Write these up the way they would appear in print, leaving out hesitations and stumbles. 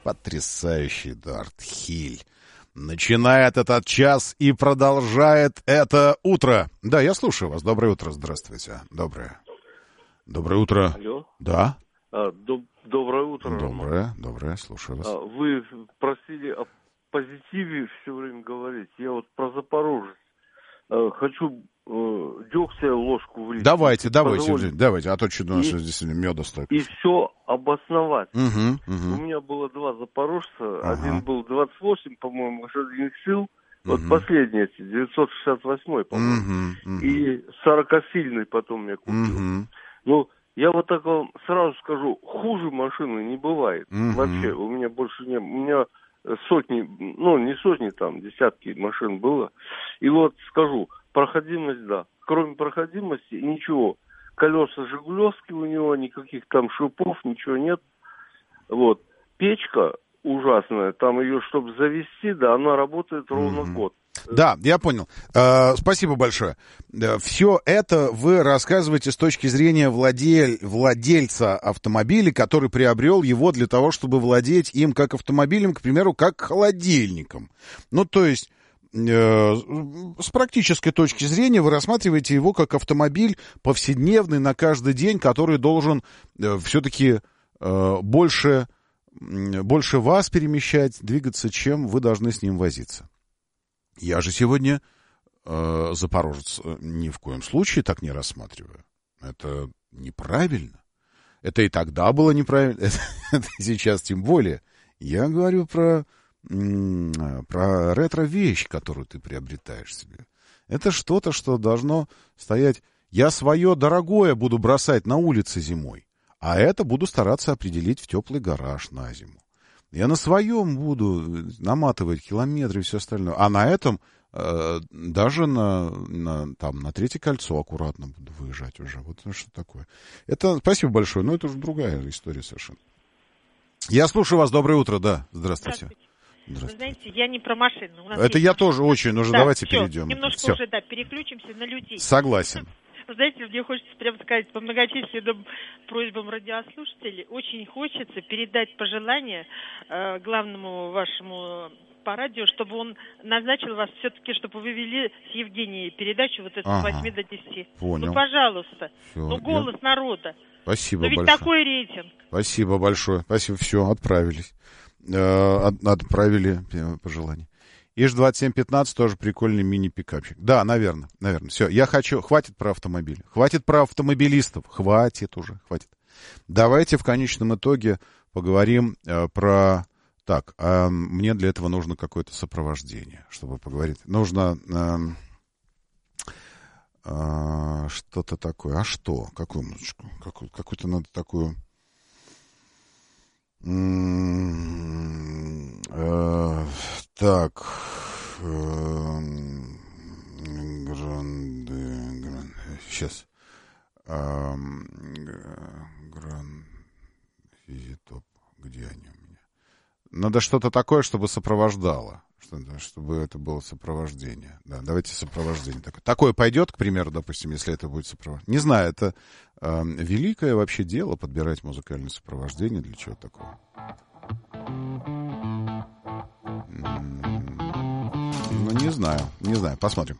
Потрясающий Эдуард Хиль. Начинает этот час и продолжает это утро. Да, я слушаю вас. Доброе утро. Здравствуйте. Доброе. Доброе утро. Алло. Да. Доброе утро, Роман. Доброе. Слушаю вас. Вы просили о позитиве все время говорить. Я вот про Запорожец. Хочу дегтя ложку влить. Давайте, а то что у нас здесь меда стоит. И все обосновать. У меня было два запорожца. Один был 28, по-моему, лошадиных сил. Вот последний эти, 968, по-моему. И 40-сильный потом я купил. Ну, я вот так вам сразу скажу, хуже машины не бывает. Вообще, у меня больше не... У меня сотни, ну, не сотни, там, десятки машин было. И вот скажу, проходимость, да. Кроме проходимости, ничего. Колеса жигулевские у него, никаких там шипов, ничего нет. Вот. Печка ужасная, там ее, чтобы завести, да, она работает ровно год. Да, я понял. Спасибо большое. Все это вы рассказываете с точки зрения владельца автомобиля, который приобрел его для того, чтобы владеть им как автомобилем, к примеру, как холодильником. Ну, то есть, с практической точки зрения вы рассматриваете его как автомобиль повседневный на каждый день, который должен все-таки больше вас перемещать, двигаться, чем вы должны с ним возиться. Я же сегодня запорожец ни в коем случае так не рассматриваю. Это неправильно. Это и тогда было неправильно, это сейчас тем более. Я говорю про ретро-вещь, которую ты приобретаешь себе. Это что-то, что должно стоять... Я свое дорогое буду бросать на улице зимой, а это буду стараться определить в теплый гараж на зиму. Я на своем буду наматывать километры и все остальное. А на этом даже на третье кольцо аккуратно буду выезжать уже. Вот что такое. Это спасибо большое, но это уже другая история совершенно. Я слушаю вас. Доброе утро, да. Здравствуйте. Вы знаете, я не про машину. Это я тоже очень. Уже давайте перейдем. Немножко уже, переключимся на людей. Согласен. Знаете, мне хочется прямо сказать, по многочисленным просьбам радиослушателей, очень хочется передать пожелание главному вашему по радио, чтобы он назначил вас все-таки, чтобы вы вели с Евгенией передачу вот эту с 8 до 10. Понял. Ну, пожалуйста. Все, голос народа. Спасибо большое. Но ведь такой рейтинг. Спасибо большое. Спасибо. Все, отправились. Отправили пожелание. ИЖ-2715 тоже прикольный мини-пикапчик. Да, наверное. Все, хватит про автомобили. Хватит про автомобилистов. Хватит. Давайте в конечном итоге поговорим про... Так, мне для этого нужно какое-то сопровождение, чтобы поговорить. Нужно что-то такое. А что? Какую музычку? Какую-то надо такую... Так, сейчас, Физитоп, где они у меня? Надо что-то такое, чтобы сопровождало, чтобы это было сопровождение. Да, давайте сопровождение такое. Такое пойдет, к примеру, допустим, если это будет сопровождение. Не знаю, это великое вообще дело подбирать музыкальное сопровождение для чего такого. Ну, не знаю, посмотрим.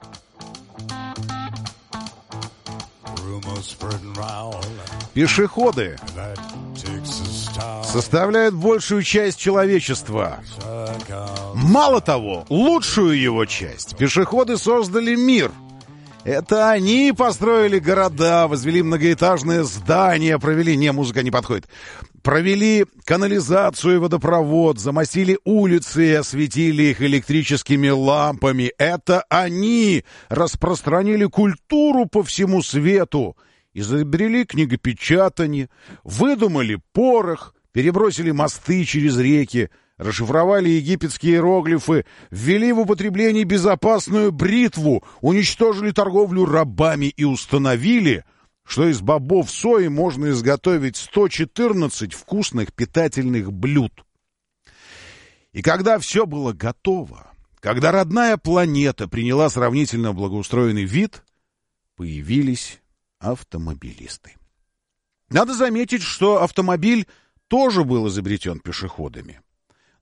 Пешеходы составляют большую часть человечества. Мало того, лучшую его часть. Пешеходы создали мир. Это они построили города, возвели многоэтажные здания, музыка не подходит. Провели канализацию и водопровод, замостили улицы и осветили их электрическими лампами. Это они распространили культуру по всему свету, изобрели книгопечатание, выдумали порох, перебросили мосты через реки, расшифровали египетские иероглифы, ввели в употребление безопасную бритву, уничтожили торговлю рабами и установили, что из бобов сои можно изготовить 114 вкусных питательных блюд. И когда все было готово, когда родная планета приняла сравнительно благоустроенный вид, появились автомобилисты. Надо заметить, что автомобиль тоже был изобретен пешеходами.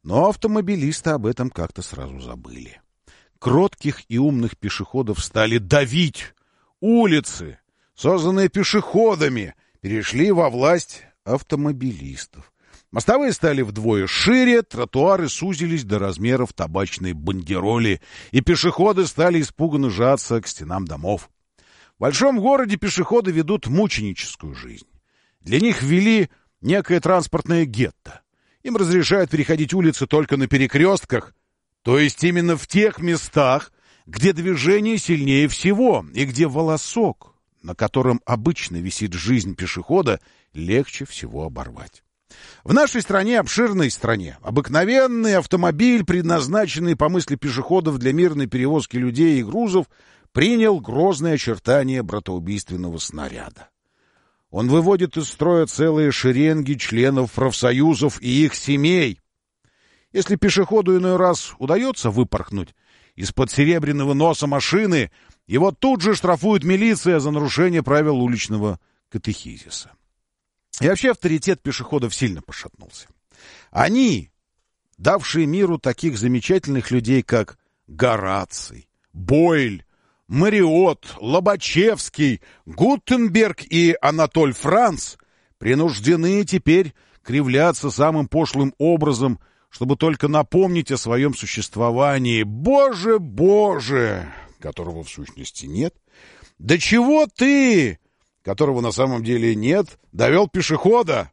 Но автомобилисты об этом как-то сразу забыли. Кротких и умных пешеходов стали давить. Улицы, созданные пешеходами, перешли во власть автомобилистов. Мостовые стали вдвое шире, тротуары сузились до размеров табачной бандероли, и пешеходы стали испуганно жаться к стенам домов. В большом городе пешеходы ведут мученическую жизнь. Для них ввели некое транспортное гетто. Им разрешают переходить улицы только на перекрестках, то есть именно в тех местах, где движение сильнее всего и где волосок, на котором обычно висит жизнь пешехода, легче всего оборвать. В нашей стране, обширной стране, обыкновенный автомобиль, предназначенный по мысли пешеходов для мирной перевозки людей и грузов, принял грозные очертания братоубийственного снаряда. Он выводит из строя целые шеренги членов профсоюзов и их семей. Если пешеходу иной раз удается выпорхнуть из-под серебряного носа машины, его тут же штрафует милиция за нарушение правил уличного катехизиса. И вообще авторитет пешеходов сильно пошатнулся. Они, давшие миру таких замечательных людей, как Гораций, Бойль, Мариот, Лобачевский, Гутенберг и Анатоль Франц, принуждены теперь кривляться самым пошлым образом, чтобы только напомнить о своем существовании. Боже, Боже, которого в сущности нет. Да чего ты, которого на самом деле нет, довел пешехода?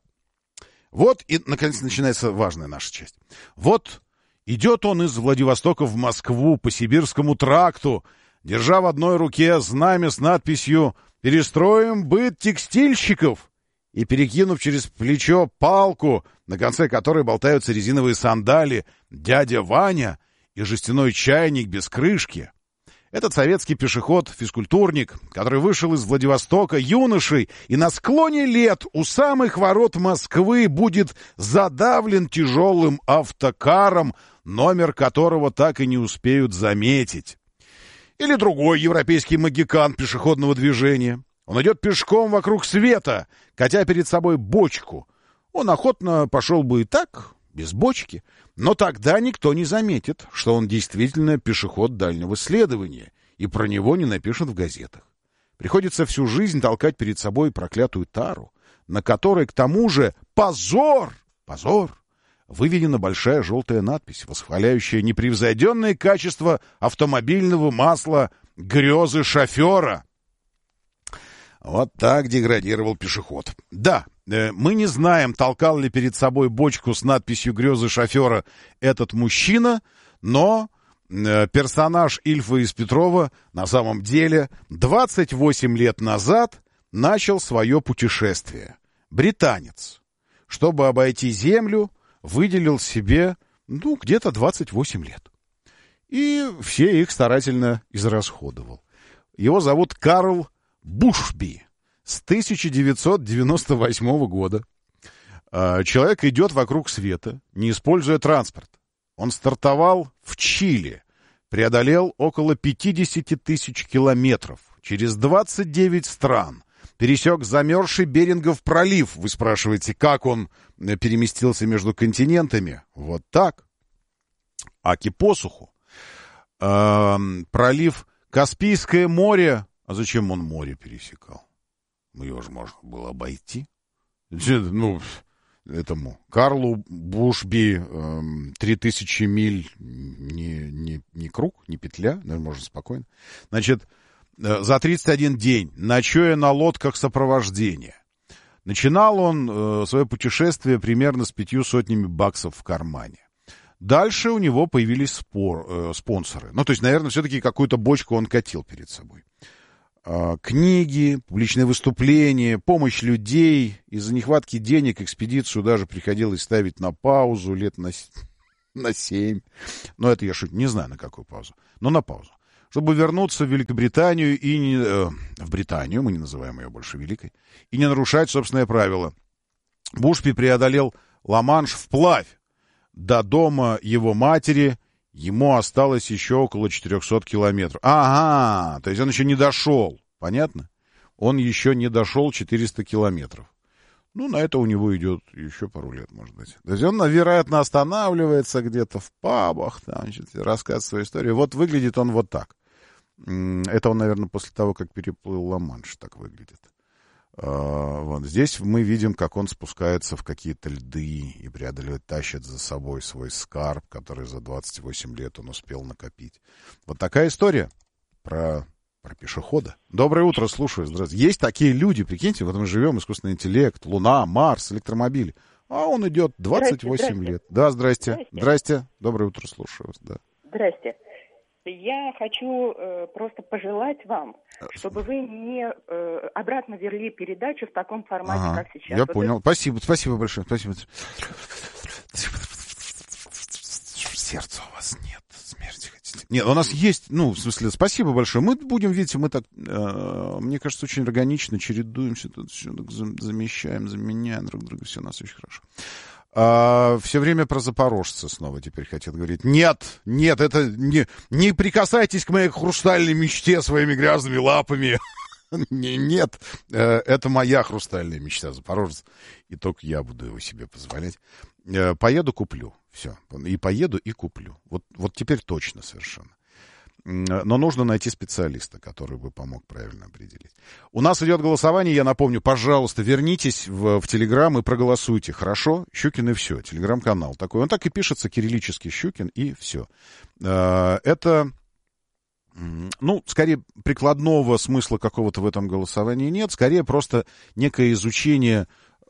Вот и, наконец, начинается важная наша часть. Вот идет он из Владивостока в Москву по Сибирскому тракту, держа в одной руке знамя с надписью «Перестроим быт текстильщиков» и перекинув через плечо палку, на конце которой болтаются резиновые сандали, дядя Ваня и жестяной чайник без крышки. Этот советский пешеход-физкультурник, который вышел из Владивостока юношей и на склоне лет у самых ворот Москвы будет задавлен тяжелым автокаром, номер которого так и не успеют заметить. Или другой европейский магикан пешеходного движения. Он идет пешком вокруг света, катя перед собой бочку. Он охотно пошел бы и так, без бочки, но тогда никто не заметит, что он действительно пешеход дальнего следования, и про него не напишут в газетах. Приходится всю жизнь толкать перед собой проклятую тару, на которой, к тому же, позор, выведена большая желтая надпись, восхваляющая непревзойденное качество автомобильного масла «Грезы шофера». Вот так деградировал пешеход. Да, мы не знаем, толкал ли перед собой бочку с надписью «Грезы шофера» этот мужчина, но персонаж Ильфа из Петрова на самом деле 28 лет назад начал свое путешествие. Британец. Чтобы обойти Землю, выделил себе, где-то 28 лет. И все их старательно израсходовал. Его зовут Карл Бушби. С 1998 года. Человек идет вокруг света, не используя транспорт. Он стартовал в Чили, преодолел около 50 тысяч километров, через 29 стран, пересек замерзший Берингов пролив. Вы спрашиваете, как он переместился между континентами? Вот так. Аки посуху. Пролив Каспийское море. А зачем он море пересекал? Его же можно было обойти. Этому Карлу Бушби 3000 миль не круг, не петля, наверное, можно спокойно. Значит, за 31 день, ночуя на лодках сопровождения. Начинал он свое путешествие примерно с $500 в кармане. Дальше у него появились спонсоры. То есть, наверное, все-таки какую-то бочку он катил перед собой. Книги, публичные выступления, помощь людей. Из-за нехватки денег экспедицию даже приходилось ставить на паузу лет на 7. Но это я шучу, не знаю на какую паузу, но на паузу. Чтобы вернуться в Великобританию в Британию, мы не называем ее больше Великой, и не нарушать собственное правило. Бушби преодолел Ла-Манш вплавь. До дома его матери ему осталось еще около 400 километров. Ага, то есть он еще не дошел, понятно? Он еще не дошел 400 километров. Ну, на это у него идет еще пару лет, может быть. То есть он, вероятно, останавливается где-то в пабах, там, значит, рассказывает свою историю. Вот выглядит он вот так. Это он, наверное, после того, как переплыл Ла-Манш, так выглядит. Вот здесь мы видим, как он спускается в какие-то льды и преодолевает, тащит за собой свой скарб, который за 28 лет он успел накопить. Вот такая история про пешехода. Доброе утро, слушаю. Здравствуйте. Есть такие люди, прикиньте, вот мы живем, искусственный интеллект, Луна, Марс, электромобили. А он идет 28 лет. Да, здрасте. Здрасте. Доброе утро, слушаю вас. Да. Здрасте. Я хочу просто пожелать вам, чтобы вы не обратно вели передачу в таком формате, как сейчас. Я понял. Спасибо большое. Спасибо. Сердца у вас нет. Смерти хотите. Нет, у нас есть, ну, в смысле, спасибо большое. Мы будем, видите, мы так, мне кажется, очень органично чередуемся, тут все замещаем, заменяем друг друга, все у нас очень хорошо. Все время про запорожца снова теперь хотят говорить. Нет, это не прикасайтесь к моей хрустальной мечте своими грязными лапами. Нет, это моя хрустальная мечта, запорожец. И только я буду его себе позволять. Поеду, куплю. Все. И поеду, и куплю. Вот теперь точно совершенно. Но нужно найти специалиста, который бы помог правильно определить. У нас идет голосование, я напомню, пожалуйста, вернитесь в Телеграм и проголосуйте. Хорошо? Щукин и все. Телеграм-канал такой. Он так и пишется, кириллический Щукин и все. Это, ну, скорее, прикладного смысла какого-то в этом голосовании нет. Скорее, просто некое изучение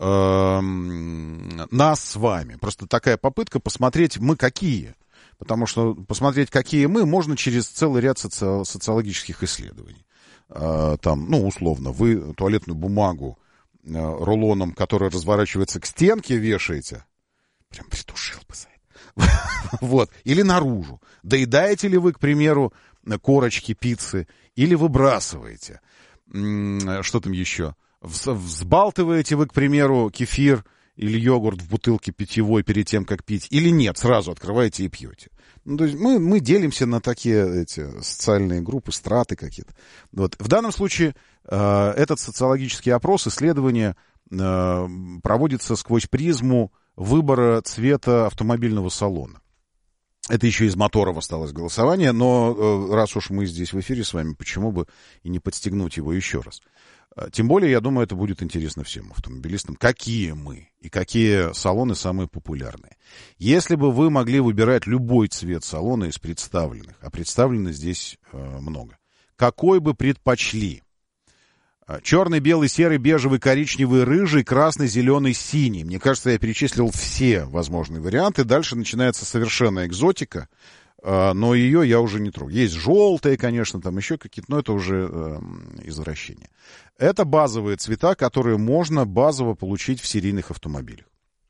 нас с вами. Просто такая попытка посмотреть, мы какие. Потому что посмотреть, какие мы, можно через целый ряд социологических исследований. Там, ну, условно, вы туалетную бумагу рулоном, который разворачивается к стенке, вешаете. Прям притушил бы сайт. Вот. Или наружу. Доедаете ли вы, к примеру, корочки пиццы, или выбрасываете. Что там еще? Взбалтываете вы, к примеру, кефир или йогурт в бутылке питьевой перед тем, как пить, или нет, сразу открываете и пьете. Ну, то есть мы делимся на такие социальные группы, страты какие-то. Вот. В данном случае этот социологический опрос, исследование проводится сквозь призму выбора цвета автомобильного салона. Это еще из моторов осталось голосование, но раз уж мы здесь в эфире с вами, почему бы и не подстегнуть его еще раз. Тем более, я думаю, это будет интересно всем автомобилистам, какие мы и какие салоны самые популярные. Если бы вы могли выбирать любой цвет салона из представленных, а представлено здесь много, какой бы предпочли? Черный, белый, серый, бежевый, коричневый, рыжий, красный, зеленый, синий. Мне кажется, я перечислил все возможные варианты. Дальше начинается совершенно экзотика, но ее я уже не трогаю. Есть желтые, конечно, там еще какие-то, но это уже извращение. Это базовые цвета, которые можно базово получить в серийных автомобилях.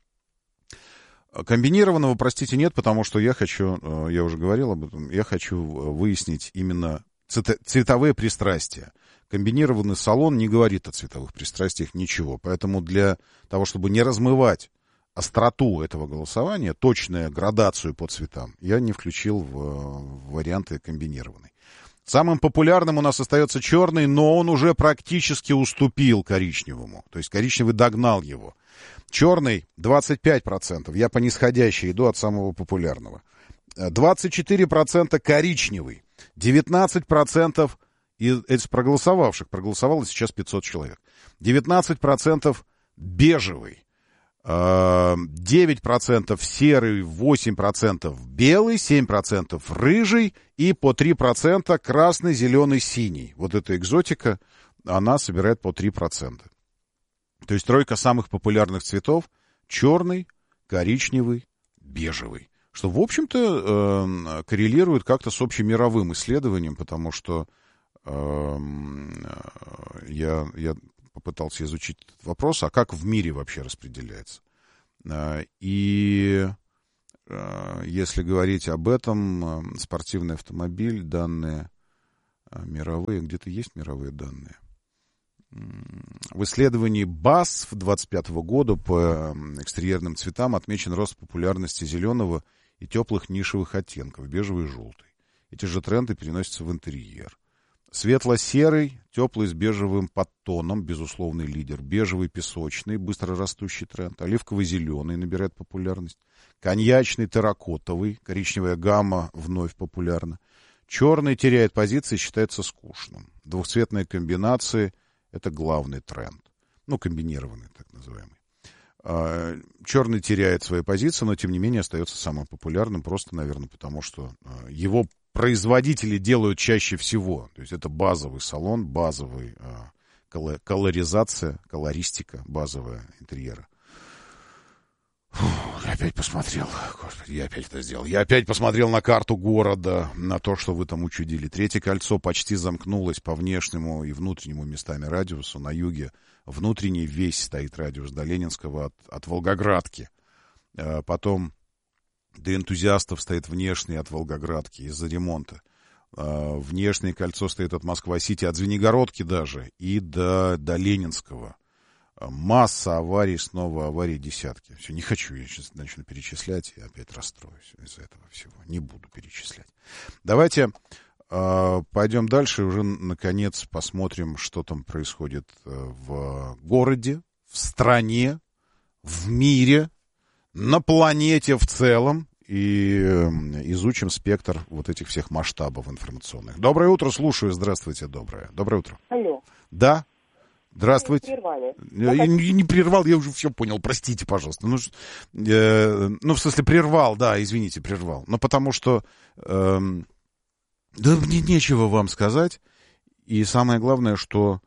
Комбинированного, простите, нет, потому что я хочу, я уже говорил об этом, я хочу выяснить именно цветовые пристрастия. Комбинированный салон не говорит о цветовых пристрастиях ничего. Поэтому для того, чтобы не размывать остроту этого голосования, точную градацию по цветам, я не включил в варианты комбинированной. Самым популярным у нас остается черный, но он уже практически уступил коричневому. То есть коричневый догнал его. Черный 25%. Я по нисходящей иду от самого популярного. 24% коричневый. 19% из проголосовавших. Проголосовало сейчас 500 человек. 19% бежевый. 9% серый, 8% белый, 7% рыжий и по 3% красный, зеленый, синий. Вот эта экзотика, она собирает по 3%. То есть тройка самых популярных цветов: черный, коричневый, бежевый. Что, в общем-то, коррелирует как-то с общемировым исследованием, потому что я попытался изучить этот вопрос, а как в мире вообще распределяется. И если говорить об этом, спортивный автомобиль, данные мировые, где-то есть мировые данные. В исследовании БАС 2025 года по экстерьерным цветам отмечен рост популярности зеленого и теплых нишевых оттенков, бежевый и желтый. Эти же тренды переносятся в интерьер. Светло-серый, теплый с бежевым подтоном, безусловный лидер. Бежевый песочный, быстро растущий тренд. Оливково-зеленый набирает популярность. Коньячный, терракотовый, коричневая гамма вновь популярна. Черный теряет позиции, считается скучным. Двухцветные комбинации — это главный тренд. Ну, комбинированный, так называемый. Черный теряет свои позиции, но, тем не менее, остается самым популярным, просто, наверное, потому что его производители делают чаще всего. То есть это базовый салон, базовый колоризация, колористика базовая интерьера. Я опять посмотрел, господи, я опять это сделал. Я опять посмотрел на карту города, на то, что вы там учудили. Третье кольцо почти замкнулось по внешнему и внутреннему местами радиусу. На юге внутренний весь стоит радиус до Ленинского от Волгоградки. Потом до энтузиастов стоит внешний от Волгоградки из-за ремонта. Внешнее кольцо стоит от Москва-Сити, от Звенигородки даже, и до Ленинского. Масса аварий, снова аварии десятки. Все, не хочу, я сейчас начну перечислять и опять расстроюсь из-за этого всего. Не буду перечислять. Давайте пойдем дальше и уже, наконец, посмотрим, что там происходит в городе, в стране, в мире, на планете в целом. И изучим спектр вот этих всех масштабов информационных. Доброе утро, слушаю. Здравствуйте, доброе. Доброе утро. Алло. Да. Здравствуйте. Я не прервал, я уже все понял, простите, пожалуйста. Ну, в смысле, прервал, да, извините, прервал. Но потому что, да, мне нечего вам сказать. И самое главное, что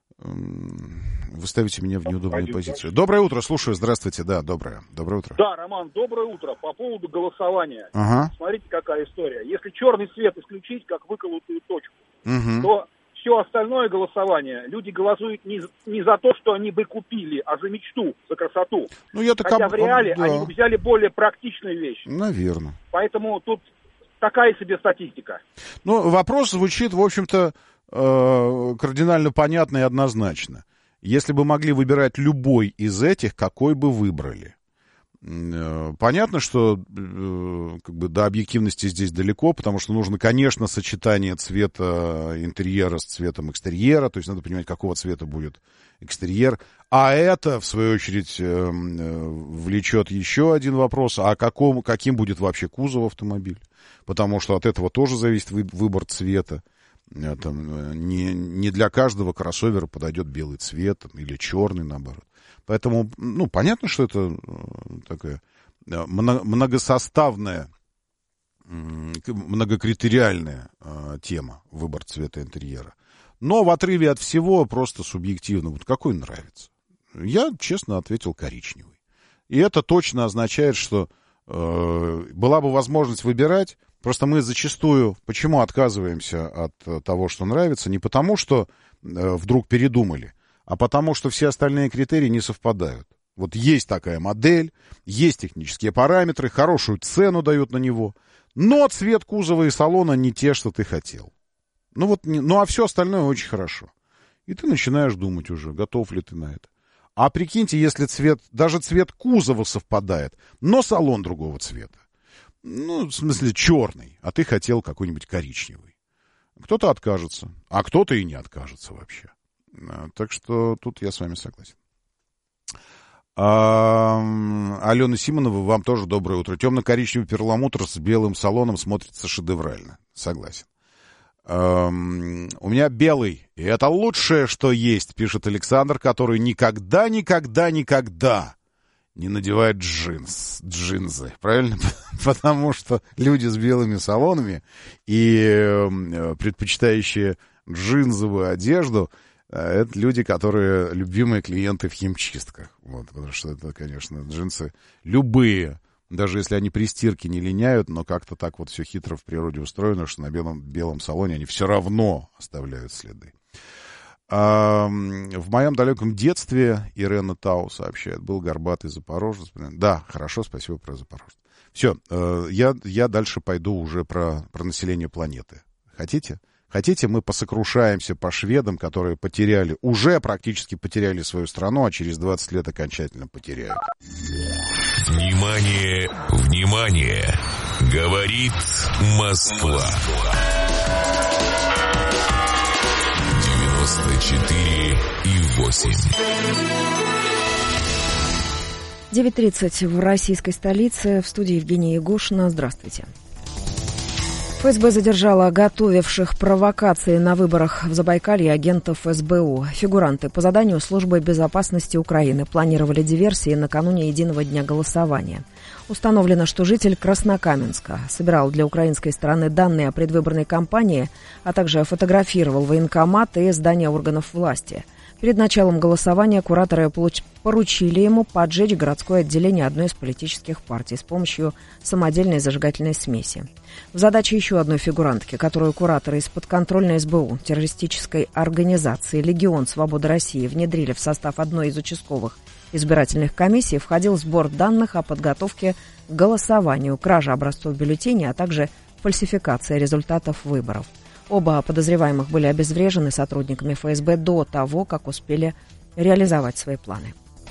вы ставите меня в неудобную позицию. Доброе утро, слушаю, здравствуйте, да, доброе утро. Да, Роман, доброе утро. По поводу голосования. Ага. Смотрите, какая история. Если черный цвет исключить, как выколотую точку, то все остальное голосование, люди голосуют не за то, что они бы купили, а за мечту, за красоту. Ну, я Хотя в реале они взяли более практичную вещь. Наверное. Поэтому тут такая себе статистика. Ну, вопрос звучит, в общем-то, кардинально понятно и однозначно. Если бы могли выбирать любой из этих, какой бы выбрали? Понятно, что как бы до объективности здесь далеко, потому что нужно, конечно, сочетание цвета интерьера с цветом экстерьера, то есть надо понимать, какого цвета будет экстерьер. А это, в свою очередь, влечет еще один вопрос, а каким будет вообще кузов автомобиля? Потому что от этого тоже зависит выбор цвета. Не для каждого кроссовера подойдет белый цвет или черный, наоборот. Поэтому, ну, понятно, что это такая многосоставная, многокритериальная тема, выбор цвета интерьера. Но в отрыве от всего просто субъективно. Вот какой нравится? Я, честно, ответил коричневый. И это точно означает, что была бы возможность выбирать. Просто мы зачастую почему отказываемся от того, что нравится? Не потому, что вдруг передумали, а потому, что все остальные критерии не совпадают. Вот есть такая модель, есть технические параметры, хорошую цену дают на него, но цвет кузова и салона не те, что ты хотел. Ну а все остальное очень хорошо. И ты начинаешь думать уже, готов ли ты на это. А прикиньте, если даже цвет кузова совпадает, но салон другого цвета. Ну, в смысле, черный, а ты хотел какой-нибудь коричневый. Кто-то откажется, а кто-то и не откажется вообще. Так что тут я с вами согласен. Алена Симонова, вам тоже доброе утро. Темно-коричневый перламутр с белым салоном смотрится шедеврально. Согласен. У меня белый, и это лучшее, что есть, пишет Александр, который никогда не надевает джинсы, правильно? Потому что люди с белыми салонами и предпочитающие джинсовую одежду, это люди, которые любимые клиенты в химчистках. Вот, потому что это, конечно, джинсы любые, даже если они при стирке не линяют, но как-то так вот все хитро в природе устроено, что на белом салоне они все равно оставляют следы. В моем далеком детстве, Ирена Тау сообщает, был горбатый запорожец. Да, хорошо, спасибо про запорожец. Все, я дальше пойду уже про население планеты. Хотите? Хотите, мы посокрушаемся по шведам, которые уже практически потеряли свою страну, а через 20 лет окончательно потеряют. Внимание, внимание! Говорит Москва. 94,8. 9:30 в российской столице. В студии Евгения Егошина. Здравствуйте. ФСБ задержала готовивших провокации на выборах в Забайкалье агентов СБУ. Фигуранты по заданию Службы безопасности Украины планировали диверсии накануне единого дня голосования. Установлено, что житель Краснокаменска собирал для украинской стороны данные о предвыборной кампании, а также фотографировал военкомат и здания органов власти. Перед началом голосования кураторы поручили ему поджечь городское отделение одной из политических партий с помощью самодельной зажигательной смеси. В задачи еще одной фигурантки, которую кураторы из подконтрольной СБУ террористической организации «Легион Свободы России» внедрили в состав одной из участковых избирательных комиссий, входил сбор данных о подготовке к голосованию, краже образцов бюллетеней, а также фальсификация результатов выборов. Оба подозреваемых были обезврежены сотрудниками ФСБ до того, как успели реализовать свои планы.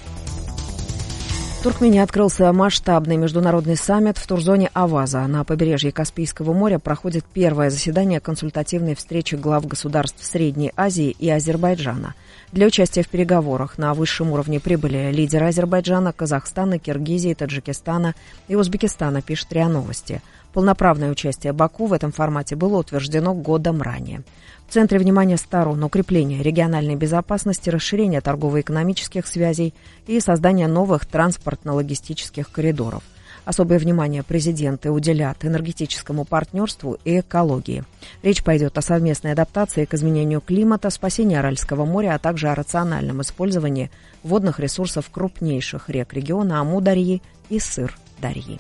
В Туркмении открылся масштабный международный саммит в турзоне Аваза. На побережье Каспийского моря проходит первое заседание консультативной встречи глав государств Средней Азии и Азербайджана. Для участия в переговорах на высшем уровне прибыли лидеры Азербайджана, Казахстана, Киргизии, Таджикистана и Узбекистана, пишет РИА Новости. Полноправное участие Баку в этом формате было утверждено годом ранее. В центре внимания сторон укрепление региональной безопасности, расширение торгово-экономических связей и создание новых транспортно-логистических коридоров. Особое внимание президенты уделят энергетическому партнерству и экологии. Речь пойдет о совместной адаптации к изменению климата, спасении Аральского моря, а также о рациональном использовании водных ресурсов крупнейших рек региона Амударьи и Сыр-Дарьи.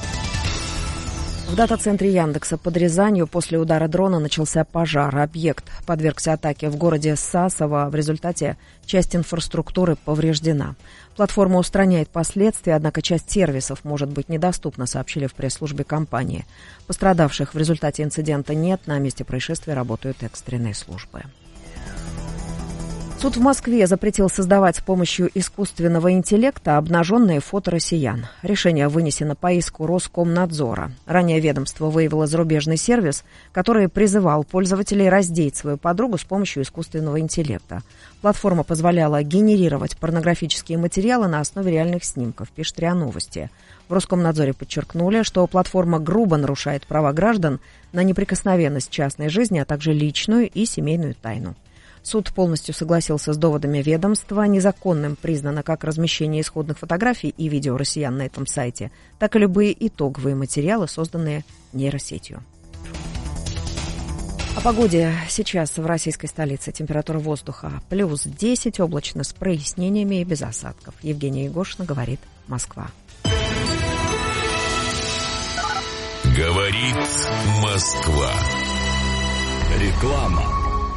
В дата-центре Яндекса под Рязанью после удара дрона начался пожар. Объект подвергся атаке в городе Сасово. В результате часть инфраструктуры повреждена. Платформа устраняет последствия, однако часть сервисов может быть недоступна, сообщили в пресс-службе компании. Пострадавших в результате инцидента нет. На месте происшествия работают экстренные службы. Суд в Москве запретил создавать с помощью искусственного интеллекта обнаженные фото россиян. Решение вынесено по иску Роскомнадзора. Ранее ведомство выявило зарубежный сервис, который призывал пользователей раздеть свою подругу с помощью искусственного интеллекта. Платформа позволяла генерировать порнографические материалы на основе реальных снимков, пишет РИА Новости. В Роскомнадзоре подчеркнули, что платформа грубо нарушает права граждан на неприкосновенность частной жизни, а также личную и семейную тайну. Суд полностью согласился с доводами ведомства. Незаконным признано как размещение исходных фотографий и видео россиян на этом сайте, так и любые итоговые материалы, созданные нейросетью. О погоде сейчас в российской столице. Температура воздуха плюс 10, облачно с прояснениями и без осадков. Евгения Егошина, говорит Москва. Говорит Москва. Реклама.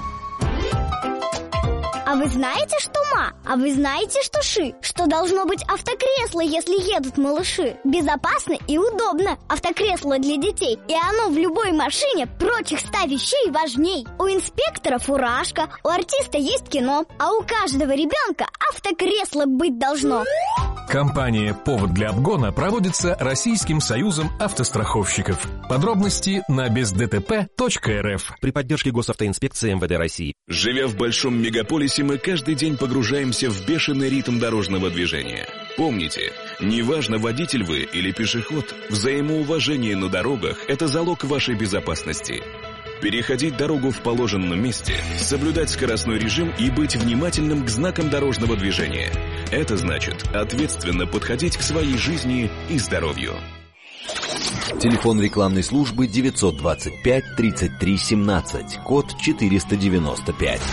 А вы знаете, что ма? А вы знаете, что ши? Что должно быть автокресло, если едут малыши? Безопасно и удобно. Автокресло для детей. И оно в любой машине прочих 100 вещей важней. У инспектора фуражка, у артиста есть кино, а у каждого ребенка автокресло быть должно. Компания «Повод для обгона» проводится Российским союзом автостраховщиков. Подробности на бездтп.рф. При поддержке госавтоинспекции МВД России. Живя в большом мегаполисе, мы каждый день погружаемся в бешеный ритм дорожного движения. Помните, неважно, водитель вы или пешеход, взаимоуважение на дорогах – это залог вашей безопасности. Переходить дорогу в положенном месте, соблюдать скоростной режим и быть внимательным к знакам дорожного движения. Это значит ответственно подходить к своей жизни и здоровью. Телефон рекламной службы 925 33 17, код 495.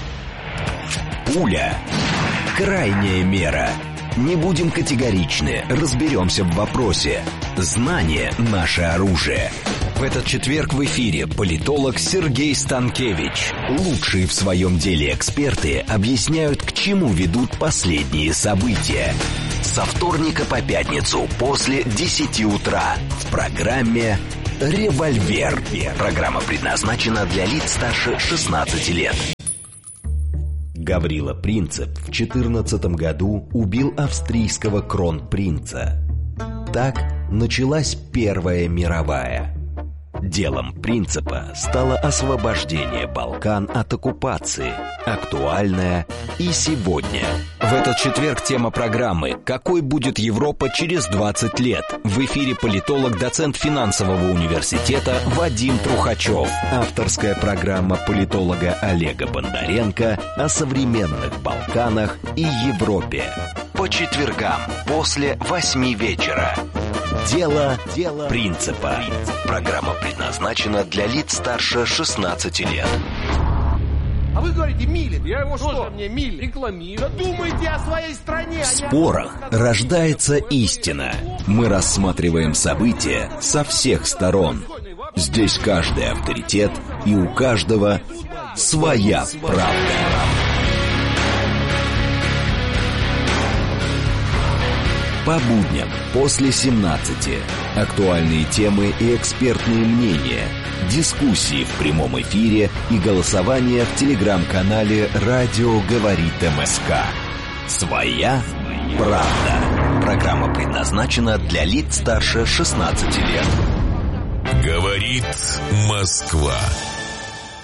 Пуля. Крайняя мера. Не будем категоричны, разберемся в вопросе. Знание – наше оружие. В этот четверг в эфире политолог Сергей Станкевич. Лучшие в своем деле эксперты объясняют, к чему ведут последние события. Со вторника по пятницу после 10 утра в программе «Револьвер». Программа предназначена для лиц старше 16 лет. Гаврила Принцип в 14 году убил австрийского кронпринца. Так началась Первая мировая. Делом принципа стало освобождение Балкан от оккупации, актуальное и сегодня. В этот четверг тема программы «Какой будет Европа через 20 лет?» В эфире политолог, доцент финансового университета Вадим Трухачев. Авторская программа политолога Олега Бондаренко о современных Балканах и Европе. По четвергам после 8 вечера. Дело принципа. Программа предназначена для лиц старше 16 лет. А вы говорите, Милин. Я его что? Мне Милин рекламирую. Да думайте о своей стране. В спорах рождается истина. Мы рассматриваем события со всех сторон. Здесь каждый авторитет, и у каждого своя правда. По будням после 17. Актуальные темы и экспертные мнения. Дискуссии в прямом эфире и голосование в телеграм-канале «Радио говорит МСК». Своя правда. Программа предназначена для лиц старше 16 лет. Говорит Москва.